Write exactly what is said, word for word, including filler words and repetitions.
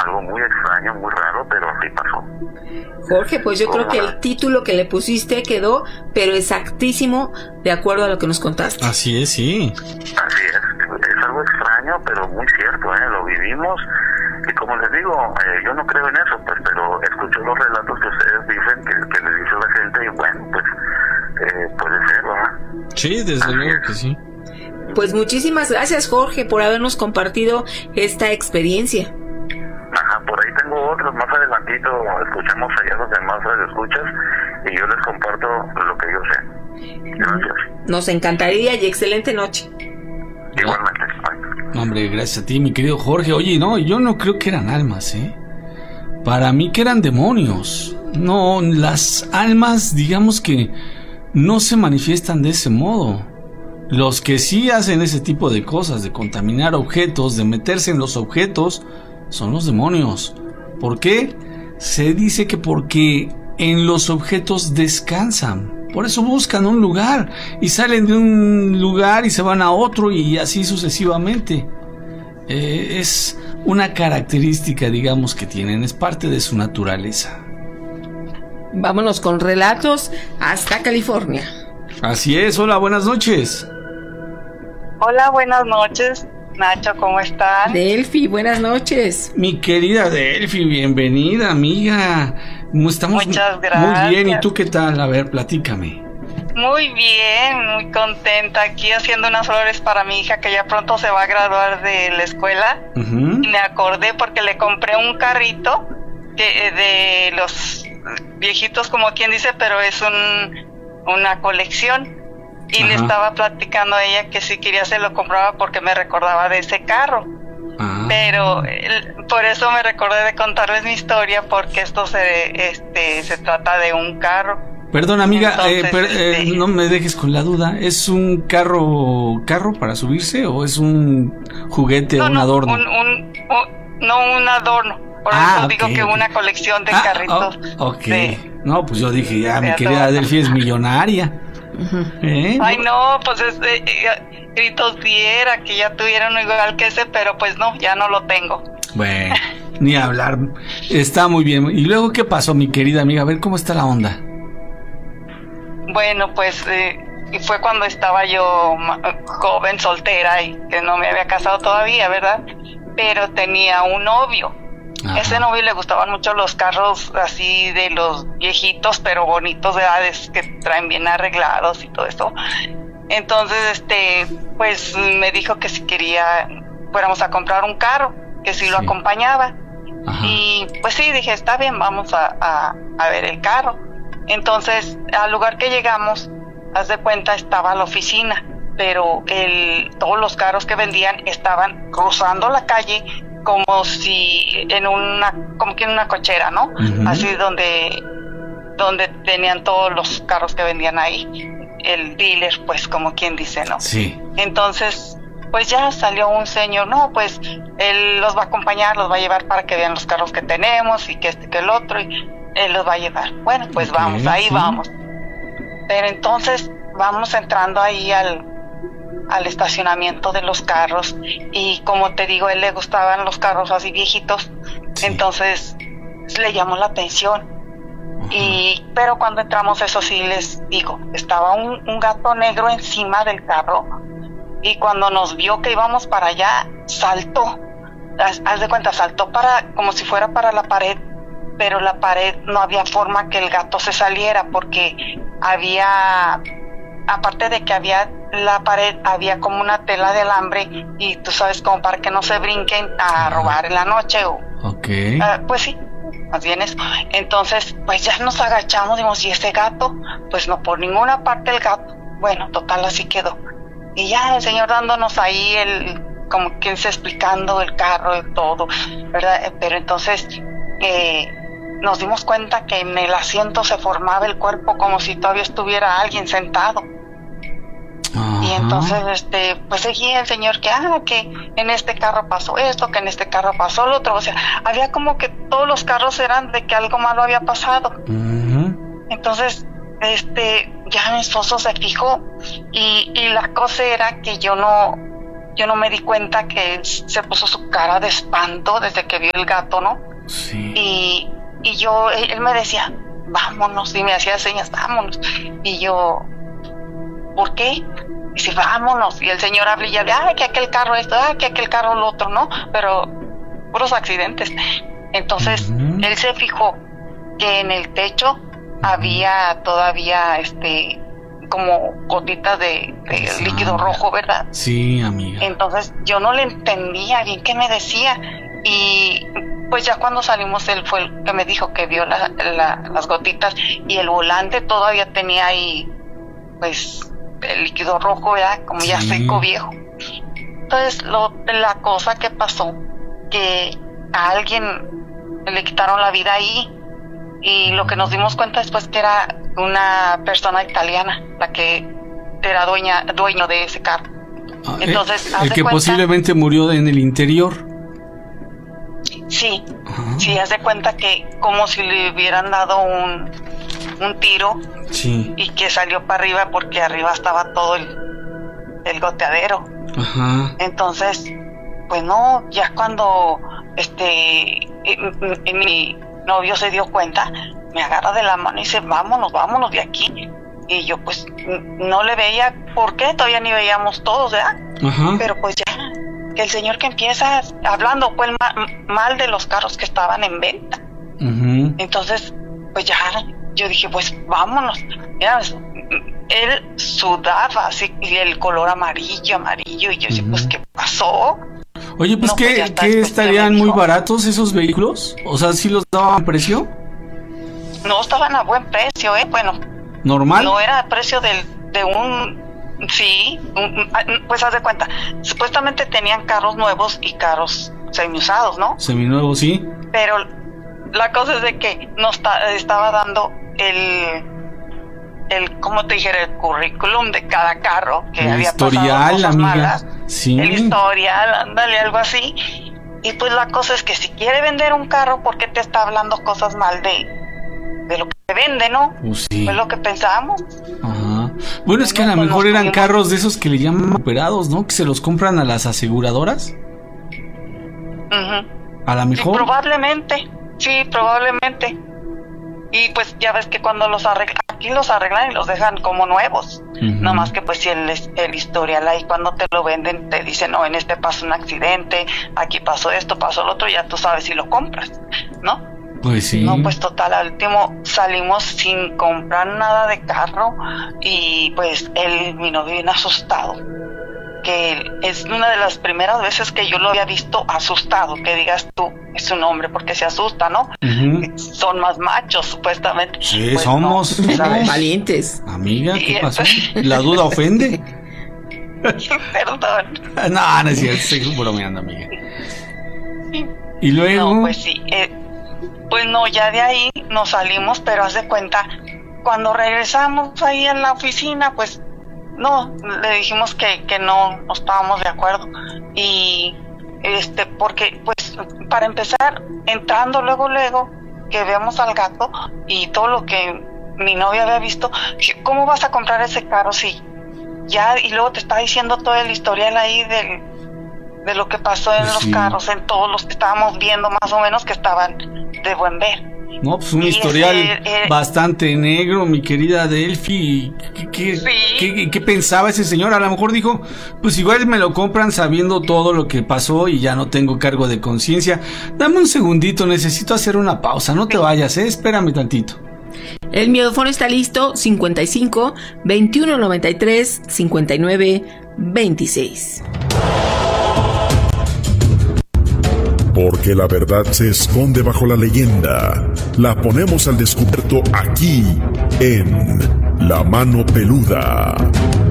algo muy extraño, muy raro, pero sí pasó. Jorge, pues yo creo que el título que le pusiste quedó, pero exactísimo, de acuerdo a lo que nos contaste. Así es, sí. Así es, es algo extraño, pero muy cierto, ¿eh? Lo vivimos, y como les digo, eh, yo no creo en eso, pues, pero escucho los relatos que ustedes dicen, que, que les dice la gente, y bueno, pues, eh, puede ser, ¿verdad? Sí, desde Así luego es. que sí. Pues muchísimas gracias, Jorge, por habernos compartido esta experiencia. Ajá, por ahí tengo otros, más adelantito escuchamos allá los demás escuchas y yo les comparto lo que yo sé. Gracias. Nos encantaría y excelente noche. Igualmente. Bye. No, hombre, gracias a ti, mi querido Jorge. Oye, no, yo no creo que eran almas, ¿eh? Para mí que eran demonios. No, las almas, digamos que no se manifiestan de ese modo. Los que sí hacen ese tipo de cosas, de contaminar objetos, de meterse en los objetos, son los demonios. ¿Por qué? Se dice que porque en los objetos descansan. Por eso buscan un lugar y salen de un lugar y se van a otro y así sucesivamente. Eh, es una característica, digamos, que tienen, es parte de su naturaleza. Vámonos con relatos hasta California. Así es, hola, buenas noches. Hola, buenas noches, Nacho, ¿cómo estás? Delfi, buenas noches. Mi querida Delfi, bienvenida, amiga. Estamos Muchas gracias. Muy bien, ¿y tú qué tal? A ver, platícame. Muy bien, muy contenta aquí haciendo unas flores para mi hija que ya pronto se va a graduar de la escuela. Uh-huh. Y me acordé porque le compré un carrito que, de los viejitos, como quien dice, pero es un, una colección. Y uh-huh. le estaba platicando a ella que si quería se lo compraba porque me recordaba de ese carro. Uh-huh. Pero el, por eso me recordé de contarles mi historia, porque esto se este se trata de un carro. Perdón, amiga, Entonces, eh, per, eh, este... no me dejes con la duda. ¿Es un carro carro para subirse o es un juguete no, o un no, adorno? Un, un, un, no, un adorno. Por ah, eso okay, digo que okay. una colección de ah, carritos. Oh, ok. De, no, pues yo dije, ya, de mi querida Delfi es millonaria. ¿Eh? Ay, no, pues es, eh, eh, gritos diera que ya tuvieron igual que ese, pero pues no, ya no lo tengo. Bueno, ni hablar. Está muy bien. ¿Y luego qué pasó, mi querida amiga? A ver, ¿cómo está la onda? Bueno, pues eh, fue cuando estaba yo joven, soltera y que no me había casado todavía, ¿verdad? Pero tenía un novio. Ajá. Ese novio le gustaban mucho los carros así de los viejitos, pero bonitos, ¿verdad? Es que traen bien arreglados y todo eso. Entonces, este, pues me dijo que si quería fuéramos a comprar un carro, que si sí. lo acompañaba. Ajá. Y pues sí, dije, está bien, vamos a, a, a ver el carro. Entonces, al lugar que llegamos, haz de cuenta, estaba la oficina, pero el, todos los carros que vendían estaban cruzando la calle como si en una, como que en una cochera, ¿no? Uh-huh. Así donde, donde tenían todos los carros que vendían ahí, el dealer, pues, como quien dice, ¿no? Sí. Entonces, pues ya salió un señor, no, pues, él los va a acompañar, los va a llevar para que vean los carros que tenemos y que este, que el otro, y él los va a llevar. Bueno, pues okay, vamos, ahí sí. vamos. Pero entonces vamos entrando ahí al, al estacionamiento de los carros y como te digo, a él le gustaban los carros así viejitos, sí. entonces le llamó la atención. Uh-huh. Y pero cuando entramos, eso sí les digo, estaba un, un gato negro encima del carro y cuando nos vio que íbamos para allá, saltó. Haz, haz de cuenta, saltó para como si fuera para la pared, pero la pared no había forma que el gato se saliera porque había, aparte de que había la pared, había como una tela de alambre y tú sabes, como para que no se brinquen a robar en la noche o okay. uh, pues sí, más bien eso. Entonces pues ya nos agachamos, dimos, ¿y ese gato? Pues no, por ninguna parte el gato. Bueno, total, así quedó. Y ya el señor dándonos ahí el, como quien se explicando el carro y todo, ¿verdad? Pero entonces eh, nos dimos cuenta que en el asiento se formaba el cuerpo como si todavía estuviera alguien sentado. Uh-huh. Y entonces, este, pues seguía el señor que, ah, que en este carro pasó esto, que en este carro pasó lo otro. O sea, había como que todos los carros eran de que algo malo había pasado. Uh-huh. Entonces, este, ya mi esposo se fijó y, y la cosa era que yo no, yo no me di cuenta que él se puso su cara de espanto desde que vio el gato, ¿no? Sí. Y, y yo, él, él me decía, vámonos, y me hacía señas, vámonos. Y yo, ¿por qué? Y dice, vámonos. Y el señor habla y ya, ay, que aquel carro esto, ay, que aquel carro lo otro, ¿no? Pero puros accidentes. Entonces, uh-huh. él se fijó que en el techo había todavía, este, como gotitas de, de sí. líquido rojo, ¿verdad? Sí, amiga. Entonces, yo no le entendía bien qué me decía. Y pues ya cuando salimos, él fue el que me dijo que vio la, la, las gotitas y el volante todavía tenía ahí, pues, el líquido rojo, ¿verdad? Como sí. ya seco, viejo. Entonces, lo, la cosa que pasó, que a alguien le quitaron la vida ahí, y lo que nos dimos cuenta después que era una persona italiana la que era dueña, dueño de ese carro. Ah, Entonces, el, el que cuenta, posiblemente murió en el interior. Sí, uh-huh. sí, haz de cuenta que como si le hubieran dado un, un tiro sí. y que salió para arriba porque arriba estaba todo el, el goteadero. Uh-huh. Entonces, pues no, ya cuando este mi, mi novio se dio cuenta, me agarra de la mano y dice, vámonos, vámonos de aquí. Y yo pues no le veía por qué, todavía ni veíamos todos, ¿verdad? Uh-huh. Pero pues ya, que el señor que empieza hablando pues mal, mal de los carros que estaban en venta. Uh-huh. Entonces, pues ya, yo dije, pues vámonos. Mira, él sudaba así, y el color amarillo, amarillo, y yo uh-huh. dije, pues, ¿qué pasó? Oye, pues, no, ¿qué, pues ¿qué estarían muy baratos esos vehículos? O sea, ¿sí los daban precio? No, estaban a buen precio, ¿eh? Bueno. ¿Normal? No era precio del, de un... Sí, un, pues haz de cuenta, supuestamente tenían carros nuevos y carros semiusados, ¿no? Seminuevos, sí. Pero la cosa es de que nos ta- estaba dando el, el, ¿cómo te dijera? El currículum de cada carro, que el había historial, pasado cosas amiga. malas. Sí. El historial, ándale, algo así. Y pues la cosa es que si quiere vender un carro, ¿por qué te está hablando cosas mal de, de lo que vende, no? Pues sí. Es lo que pensábamos. Ajá. Bueno, es que a lo mejor eran carros de esos que le llaman operados, ¿no? Que se los compran a las aseguradoras. Uh-huh. A lo mejor. Sí, probablemente, sí, probablemente. Y pues ya ves que cuando los arreglan, aquí los arreglan y los dejan como nuevos. Uh-huh. Nada más que pues si el, el historial ahí cuando te lo venden te dicen, no, en este pasó un accidente, aquí pasó esto, pasó lo otro, ya tú sabes si lo compras, ¿no? Pues sí. No, pues total, al último salimos sin comprar nada de carro y pues él, mi novio, bien asustado. Que es una de las primeras veces que yo lo había visto asustado, que digas tú, es un hombre porque se asusta, ¿no? Uh-huh. Son más machos, supuestamente. Sí, pues somos. No, ¿sabes? Valientes. Amiga, ¿qué y pasó? ¿La duda ofende? Perdón. No, no es cierto, estoy bromeando, amiga. Y luego... No, pues sí, eh, pues no, ya de ahí nos salimos, pero haz de cuenta, cuando regresamos ahí en la oficina, pues no, le dijimos que, que no, no estábamos de acuerdo. Y este, porque pues para empezar, entrando luego, luego, que veamos al gato y todo lo que mi novia había visto, ¿cómo vas a comprar ese carro si ya? Y luego te está diciendo todo el historial ahí del, de lo que pasó en sí. los carros, en todos los que estábamos viendo más o menos que estaban de buen ver. No, pues un y historial ese, eh, bastante negro, mi querida Delphi. ¿Qué, qué, sí. qué, qué pensaba ese señor? A lo mejor dijo, pues igual me lo compran sabiendo todo lo que pasó y ya no tengo cargo de conciencia. Dame un segundito, necesito hacer una pausa, no te vayas, ¿eh? Espérame tantito. El miedofono está listo, cincuenta y cinco, veintiuno noventa y tres, cincuenta y nueve, veintiséis. Porque la verdad se esconde bajo la leyenda. La ponemos al descubierto aquí, en La Mano Peluda.